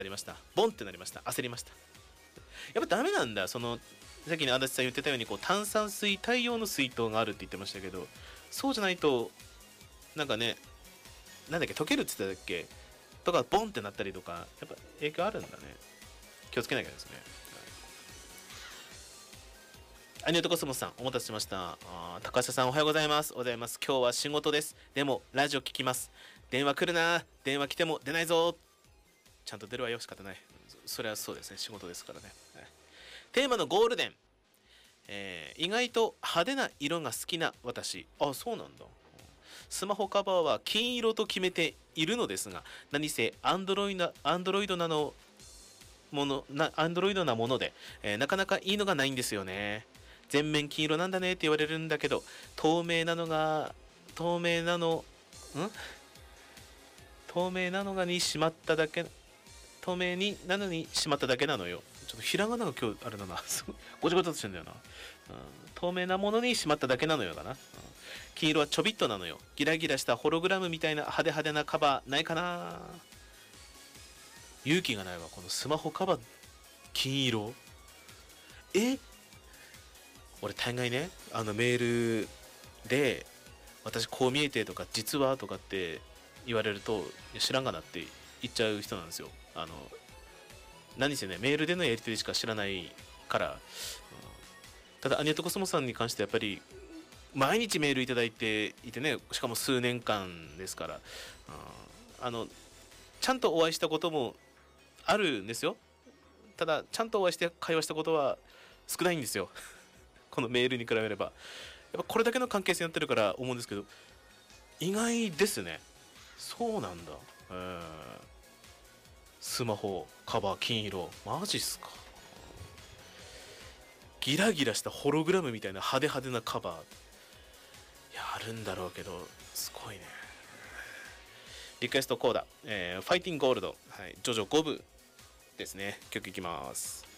りました。ボンってなりました。焦りました。やっぱダメなんだ。さっきの足立さん言ってたように、炭酸水対応の水筒があるって言ってましたけど、そうじゃないと、なんかね、なんだっけ、溶けるって言ってたっけとか、ボンってなったりとか、やっぱ影響あるんだね。気をつけなきゃですね。アニオトコスモスさん、お待たせしました。高橋さん、おはようございます。おはようございます。今日は仕事です。でも、ラジオ聞きます。電話来るな。電話来ても出ないぞ。ちゃんと出るわよ。仕方ない。それはそうですね。仕事ですからね。はい、テーマのゴールデン。意外と派手な色が好きな私。あ、そうなんだ。スマホカバーは金色と決めているのですが、何せアンドロイドなもので、なかなかいいのがないんですよね。全面金色なんだねって言われるんだけど、透明なの、透明なのがにしまっただけ、透明になのにしまっただけなのよ。ちょっとひらがなが今日あれだな。ごちゃごちゃとしてんだよな。透明なものにしまっただけなのよかな。金色はちょびっとなのよ。ギラギラしたホログラムみたいな派手派手なカバーないかな。勇気がないわ。このスマホカバー金色。俺大概ね、メールで、私こう見えてとか、実はとかって言われると、知らんがなって言っちゃう人なんですよ。何せね、メールでのやり取りしか知らないから、ただ、アニエットコスモさんに関してはやっぱり、毎日メールいただいていてね、しかも数年間ですから、ちゃんとお会いしたこともあるんですよ。ただ、ちゃんとお会いして会話したことは少ないんですよ。このメールに比べれば。やっぱこれだけの関係性になってるから思うんですけど、意外ですね。そうなんだ。スマホ、カバー、金色。マジっすか。ギラギラしたホログラムみたいな派手派手なカバー。やるんだろうけど、すごいね。リクエストコーダ、ファイティングゴールド。はい、ジョジョ5部ですね。曲いきます。